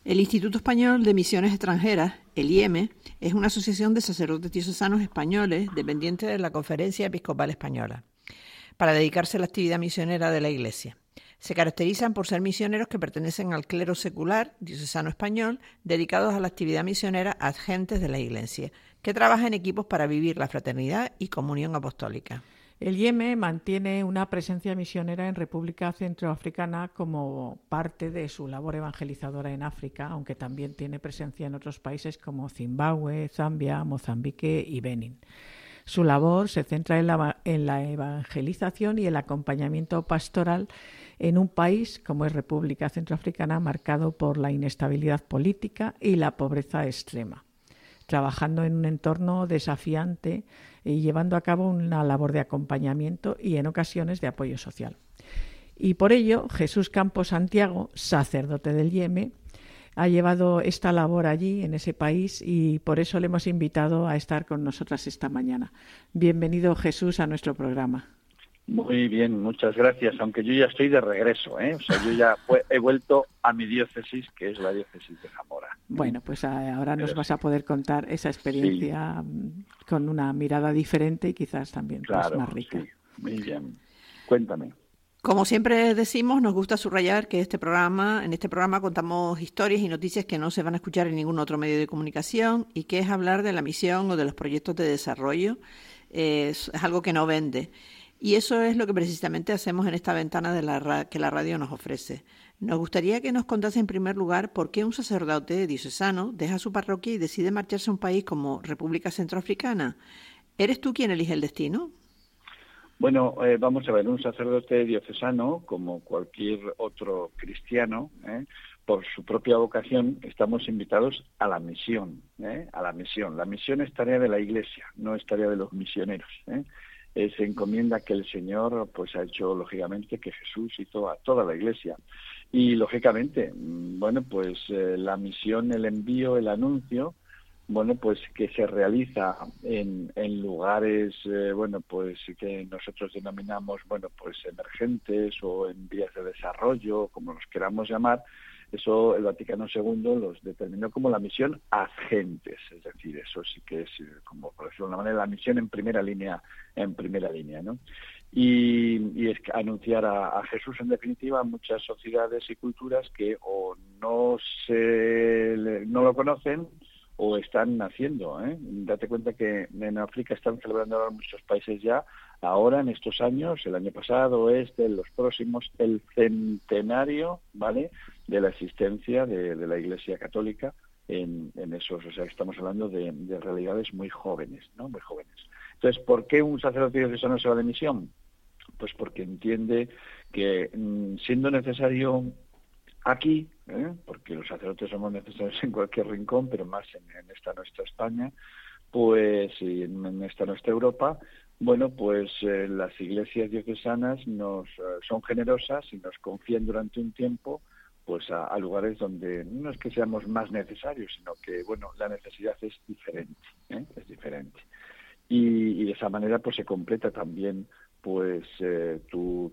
El Instituto Español de Misiones Extranjeras, el IEME, es una asociación de sacerdotes diocesanos españoles dependiente de la Conferencia Episcopal Española, para dedicarse a la actividad misionera de la Iglesia. Se caracterizan por ser misioneros que pertenecen al clero secular diocesano español, dedicados a la actividad misionera agentes de la Iglesia, que trabaja en equipos para vivir la fraternidad y comunión apostólica. El IEME mantiene una presencia misionera en República Centroafricana como parte de su labor evangelizadora en África, aunque también tiene presencia en otros países como Zimbabue, Zambia, Mozambique y Benín. Su labor se centra en la evangelización y el acompañamiento pastoral en un país como es República Centroafricana, marcado por la inestabilidad política y la pobreza extrema, trabajando en un entorno desafiante y llevando a cabo una labor de acompañamiento y en ocasiones de apoyo social. Y por ello, Jesús Campos Santiago, sacerdote del IEME, ha llevado esta labor allí, en ese país, y por eso le hemos invitado a estar con nosotras esta mañana. Bienvenido, Jesús, a nuestro programa. Muy bien, muchas gracias, aunque yo ya estoy de regreso, ¿eh? O sea, yo ya he vuelto a mi diócesis, que es la diócesis de Zamora. Bueno, pues ahora nos vas a poder contar esa experiencia con una mirada diferente y quizás también pues, más rica. Sí, muy bien. Cuéntame. Como siempre decimos, nos gusta subrayar que en este programa contamos historias y noticias que no se van a escuchar en ningún otro medio de comunicación y que es hablar de la misión o de los proyectos de desarrollo. Es algo que no vende. Y eso es lo que precisamente hacemos en esta ventana de que la radio nos ofrece. Nos gustaría que nos contase en primer lugar por qué un sacerdote diocesano deja su parroquia y decide marcharse a un país como República Centroafricana. ¿Eres tú quien elige el destino? Bueno, vamos a ver, un sacerdote diocesano, como cualquier otro cristiano, por su propia vocación, estamos invitados a la misión, a la misión. La misión es tarea de la Iglesia, no es tarea de los misioneros, Es encomienda que el Señor pues ha hecho, lógicamente, que Jesús hizo a toda la Iglesia. Y, lógicamente, bueno, pues la misión, el envío, el anuncio, bueno, pues que se realiza en lugares, bueno, pues que nosotros denominamos, bueno, pues emergentes o en vías de desarrollo, como los queramos llamar. Eso el Vaticano II los determinó como la misión agentes, es decir, eso sí que es, como por decirlo de una manera, la misión en primera línea, ¿no? Y es anunciar a Jesús, en definitiva, a muchas sociedades y culturas que o no lo conocen o están naciendo, Date cuenta que en África están celebrando ahora muchos países ya, ahora en estos años, el año pasado, los próximos, el centenario, ¿vale?, de la existencia de la Iglesia Católica en esos, o sea, estamos hablando de realidades muy jóvenes, ¿no?, muy jóvenes. Entonces, ¿por qué un sacerdote diocesano se va de misión? Pues porque entiende que siendo necesario aquí, porque los sacerdotes somos necesarios en cualquier rincón, pero más en esta nuestra España, pues y en esta nuestra Europa, bueno, pues las iglesias diocesanas son generosas y nos confían durante un tiempo pues a lugares donde no es que seamos más necesarios, sino que, bueno, la necesidad es diferente, es diferente. Y de esa manera pues se completa también pues tu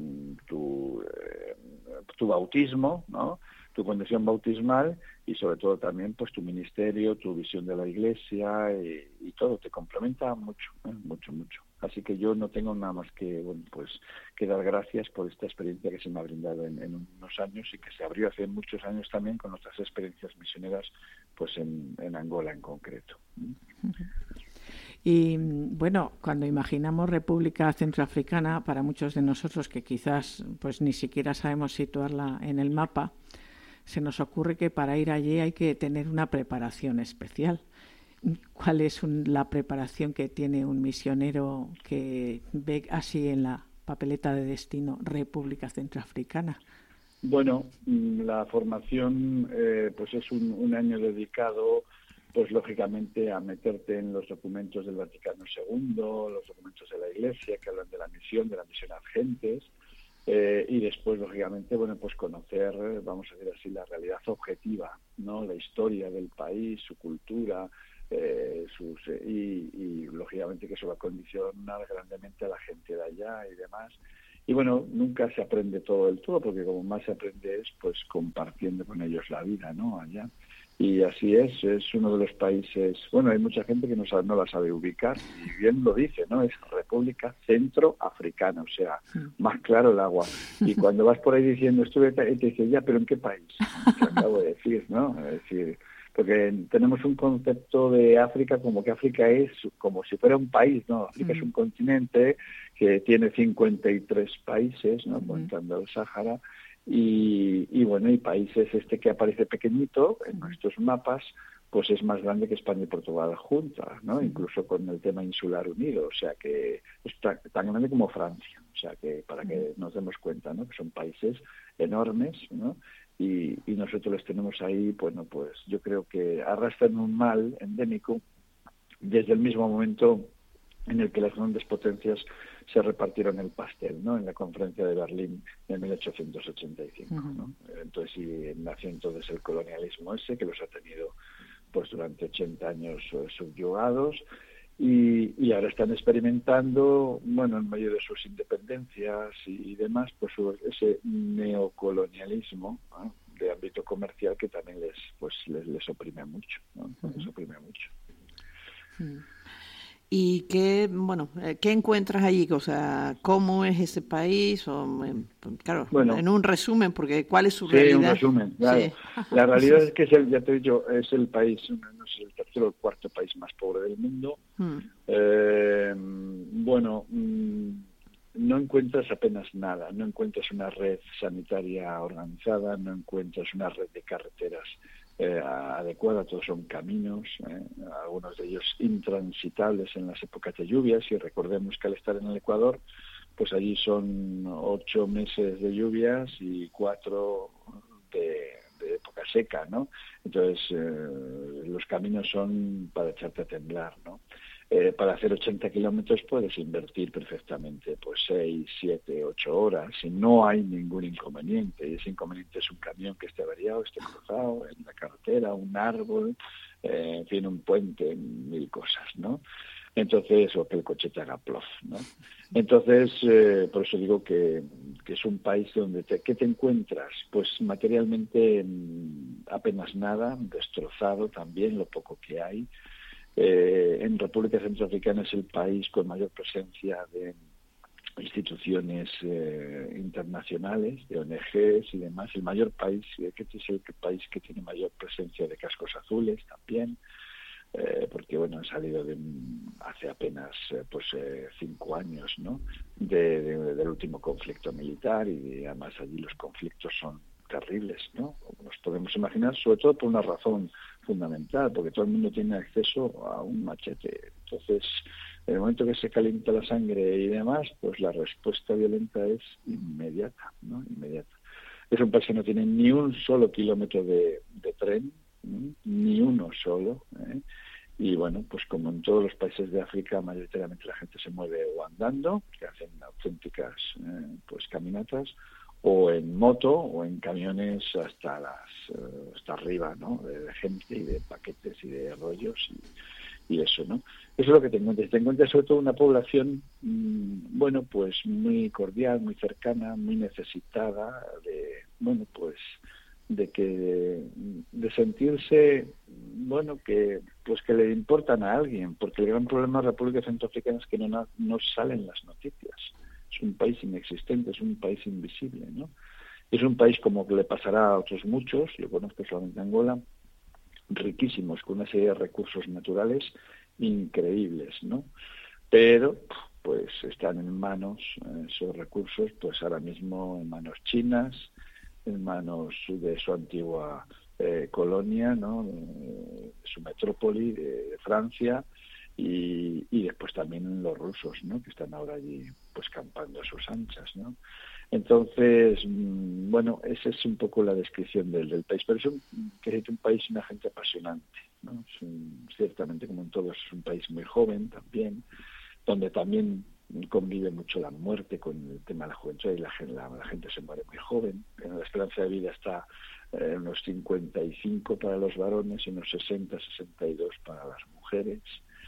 bautismo, ¿no?, tu condición bautismal y sobre todo también pues tu ministerio, tu visión de la Iglesia y todo te complementa mucho, mucho. Así que yo no tengo nada más que, bueno, pues que dar gracias por esta experiencia que se me ha brindado en unos años y que se abrió hace muchos años también con otras experiencias misioneras pues en Angola en concreto. Y bueno, cuando imaginamos República Centroafricana, para muchos de nosotros que quizás pues ni siquiera sabemos situarla en el mapa, se nos ocurre que para ir allí hay que tener una preparación especial. ¿Cuál es la preparación que tiene un misionero que ve así en la papeleta de destino República Centroafricana? Bueno, la formación pues es un año dedicado pues lógicamente a meterte en los documentos del Vaticano II, los documentos de la Iglesia que hablan de la misión agentes, y después lógicamente, bueno, pues conocer, vamos a decir así, la realidad objetiva, ¿no?, la historia del país, su cultura, y lógicamente que eso va a condicionar grandemente a la gente de allá y demás. Y bueno, nunca se aprende todo del todo, porque como más se aprende es pues compartiendo con ellos la vida, ¿no? Allá. Y así es uno de los países, bueno, hay mucha gente que no la sabe ubicar, y bien lo dice, ¿no? Es República Centroafricana, o sea, más claro el agua. Y cuando vas por ahí diciendo, y te dices, ya, pero ¿en qué país? Te acabo de decir, ¿no? Es decir, porque tenemos un concepto de África como que África es como si fuera un país, ¿no? África es un continente que tiene 53 países, ¿no? Contando el Sáhara, y bueno, y países que aparece pequeñito en nuestros mapas, pues es más grande que España y Portugal juntas, ¿no? Incluso con el tema insular unido, o sea que es tan grande como Francia, o sea que para que nos demos cuenta, ¿no? Que son países enormes, ¿no? Y nosotros los tenemos ahí, bueno, pues yo creo que arrastran un mal endémico desde el mismo momento en el que las grandes potencias se repartieron el pastel, ¿no? En la conferencia de Berlín en 1885, ¿no? Entonces, y nació entonces el colonialismo ese, que los ha tenido pues durante 80 años subyugados, y ahora están experimentando, bueno, en medio de sus independencias y demás, pues ese neocolonialismo, ¿no? De ámbito comercial, que también les oprime mucho, ¿no? Les oprime mucho. ¿Y qué encuentras allí? O sea, ¿cómo es ese país? Claro, bueno, en un resumen, porque ¿cuál es su realidad? Sí, un resumen, claro. Sí. La realidad es que ya te he dicho, es el país, no sé, el tercero o el cuarto país más pobre del mundo. No encuentras apenas nada, no encuentras una red sanitaria organizada, no encuentras una red de carreteras adecuada, todos son caminos, algunos de ellos intransitables en las épocas de lluvias, y recordemos que al estar en el Ecuador, pues allí son 8 meses de lluvias y 4 de época seca, ¿no? Entonces, los caminos son para echarte a temblar, ¿no? Para hacer 80 kilómetros puedes invertir perfectamente pues 6, 7, 8 horas y no hay ningún inconveniente. Y ese inconveniente es un camión que esté averiado, esté cruzado en la carretera, un árbol, en fin, un puente, 1000 cosas, ¿no? Entonces, o que el coche te haga plof, ¿no? Entonces, por eso digo que es un país donde ¿qué te encuentras? Pues materialmente apenas nada, destrozado también lo poco que hay. En República Centroafricana es el país con mayor presencia de instituciones internacionales, de ONGs y demás. El mayor país, que es el país que tiene mayor presencia de cascos azules también, porque bueno, han salido hace apenas 5 años, ¿no? Del último conflicto militar, y además allí los conflictos son terribles, ¿no? Nos podemos imaginar, sobre todo por una razón fundamental, porque todo el mundo tiene acceso a un machete. Entonces, en el momento que se calienta la sangre y demás, pues la respuesta violenta es inmediata, ¿no? Inmediata. Es un país que no tiene ni un solo kilómetro de tren, ni uno solo, Y bueno, pues como en todos los países de África, mayoritariamente la gente se mueve o andando, que hacen auténticas pues caminatas, o en moto o en camiones hasta arriba, ¿no? De gente y de paquetes y de rollos y eso, ¿no? Eso es lo que te encuentras. Te encuentras sobre todo una población, bueno, pues muy cordial, muy cercana, muy necesitada de sentirse, bueno, que le importan a alguien, porque el gran problema de la República Centroafricana es que no salen las noticias. Es un país inexistente, es un país invisible, ¿no? Es un país como que le pasará a otros muchos, yo conozco solamente Angola, riquísimos, con una serie de recursos naturales increíbles, ¿no? Pero pues están en manos, esos recursos, pues ahora mismo en manos chinas, en manos de su antigua colonia, ¿no? Su metrópoli de Francia, y después también los rusos, ¿no? Que están ahora allí pues campando a sus anchas, ¿no? Entonces, bueno, esa es un poco la descripción del país, pero es un país y una gente apasionante, ¿no? Ciertamente, como en todos, es un país muy joven también, donde también convive mucho la muerte con el tema de la juventud, y la gente se muere muy joven. La esperanza de vida está en unos 55 para los varones y unos 60, 62 para las mujeres.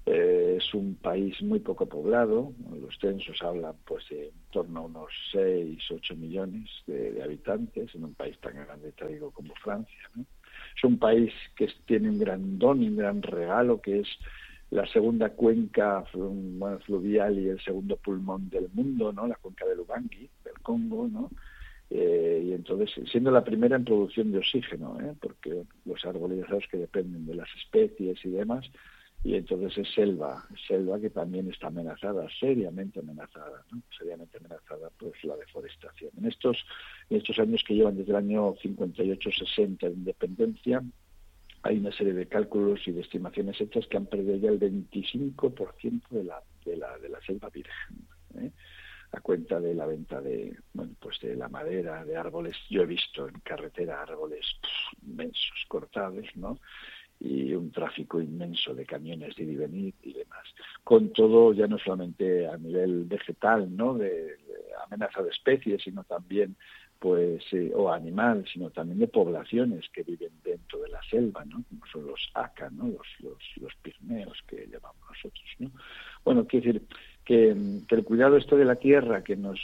Es un país muy poco poblado, los censos hablan pues en torno a unos 6-8 millones de habitantes, en un país tan grande, te digo, como Francia, ¿no? Es un país que tiene un gran don y un gran regalo, que es la segunda cuenca fluvial y el segundo pulmón del mundo, ¿no? La cuenca del Ubangi, del Congo, ¿no? Y entonces, siendo la primera en producción de oxígeno, porque los árboles ya sabes que dependen de las especies y demás, y entonces es selva que también está amenazada, seriamente amenazada, ¿no? Seriamente amenazada pues la deforestación. En estos años que llevan desde el año 58-60 de independencia, hay una serie de cálculos y de estimaciones hechas que han perdido ya el 25% de la selva virgen, a cuenta de la venta de la madera, de árboles. Yo he visto en carretera árboles inmensos cortados, ¿no? Y un tráfico inmenso de camiones de ir y venir y demás. Con todo, ya no solamente a nivel vegetal, ¿no? de amenaza de especies, sino también o animal, sino también de poblaciones que viven dentro de la selva, ¿no? Como son los Aka, ¿no? Los pigmeos que llamamos nosotros, ¿no? Bueno, quiero decir que el cuidado esto de la tierra que nos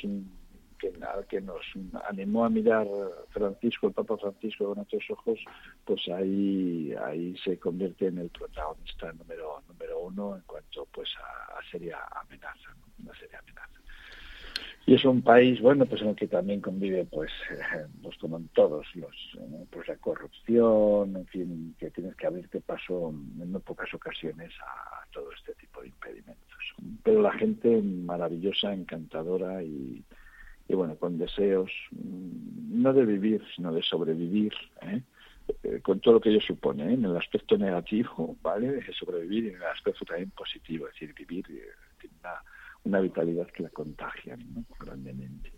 animó a mirar el Papa Francisco con otros ojos, pues ahí se convierte en el protagonista número uno en cuanto pues a seria amenaza, ¿no? Una seria amenaza. Y es un país, bueno, pues en el que también convive, pues como en todos pues la corrupción, en fin, que tienes que abrirte paso en no pocas ocasiones a todo este tipo de impedimentos. Pero la gente maravillosa, encantadora y bueno, con deseos no de vivir, sino de sobrevivir, con todo lo que ello supone, en el aspecto negativo, ¿vale? De sobrevivir, y en el aspecto también positivo, es decir, vivir tiene una vitalidad que la contagia, ¿no? Grandemente.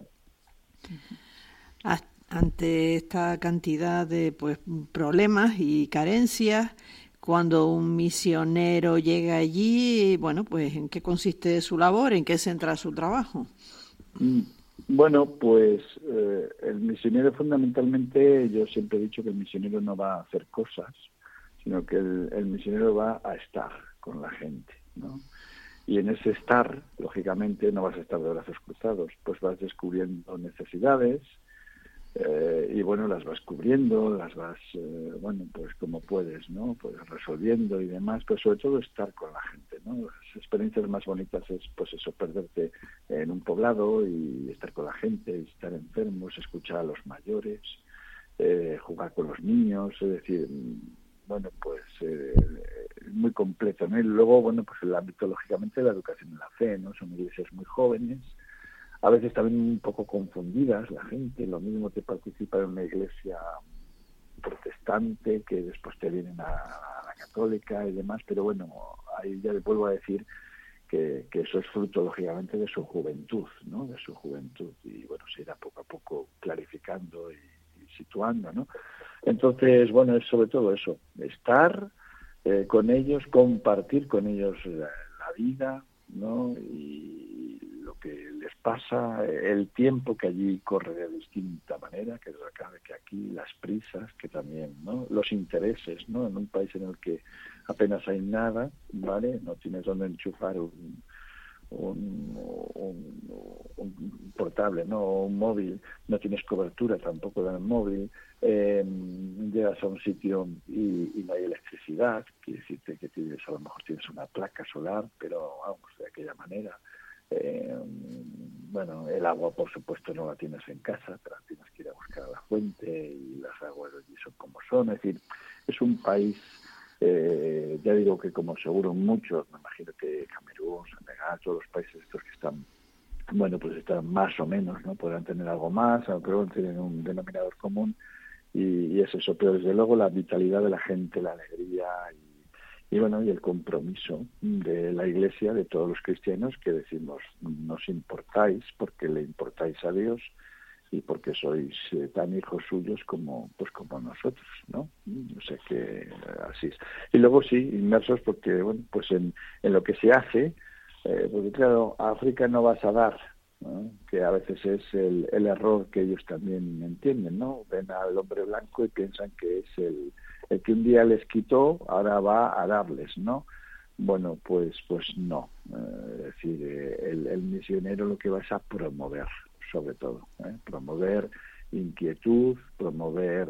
Ante esta cantidad de problemas y carencias, cuando un misionero llega allí, bueno, pues ¿en qué consiste su labor? ¿En qué centra su trabajo? Bueno, pues el misionero fundamentalmente, yo siempre he dicho que el misionero no va a hacer cosas, sino que el misionero va a estar con la gente, ¿no? Y en ese estar, lógicamente, no vas a estar de brazos cruzados, pues vas descubriendo necesidades y bueno, las vas cubriendo, las vas, pues como puedes, ¿no? Pues resolviendo y demás, pero sobre todo estar con la gente, ¿no? Las experiencias más bonitas es, pues eso, perderte en un poblado y estar con la gente, estar enfermos, escuchar a los mayores, jugar con los niños, es decir, bueno, pues muy completo, ¿no? Y luego, bueno, pues el ámbito, lógicamente, de la educación en la fe, ¿no? Son iglesias muy jóvenes, a veces también un poco confundidas la gente, lo mismo te participa en una iglesia protestante que después te vienen a la católica y demás, pero bueno, ahí ya le vuelvo a decir que eso es fruto, lógicamente, de su juventud, ¿no? De su juventud, y bueno, se irá poco a poco clarificando y situando, ¿no? Entonces, bueno, es sobre todo eso, estar con ellos, compartir con ellos la vida, ¿no? Y lo que les pasa, el tiempo que allí corre de distinta manera, que acabe que aquí, las prisas, que también, ¿no? Los intereses, ¿no? En un país en el que apenas hay nada, ¿vale? No tienes dónde enchufar un portable, ¿no? O un móvil, no tienes cobertura tampoco del móvil, llegas a un sitio y no hay electricidad, quiere decirte que a lo mejor tienes una placa solar, pero vamos, de aquella manera. Bueno, el agua, por supuesto, no la tienes en casa, te la tienes que ir a buscar a la fuente y las aguas allí son como son, es decir, es un país, ya digo que como seguro muchos, me imagino que Camerún, Senegal, todos los países estos que están, bueno, pues están más o menos, ¿no? Podrán tener algo más, pero tienen un denominador común y es eso, pero desde luego la vitalidad de la gente, la alegría y bueno, y el compromiso de la Iglesia, de todos los cristianos, que decimos, nos importáis porque le importáis a Dios y porque sois tan hijos suyos como nosotros, ¿no? O sea que así es. Y luego sí, inmersos porque, bueno, pues en lo que se hace, porque claro, a África no vas a dar, ¿no? Que a veces es el error que ellos también entienden, ¿no? Ven al hombre blanco y piensan que es el que un día les quitó, ahora va a darles, ¿no? Bueno, pues no. Es decir, el misionero lo que va es a promover, sobre todo, promover inquietud, promover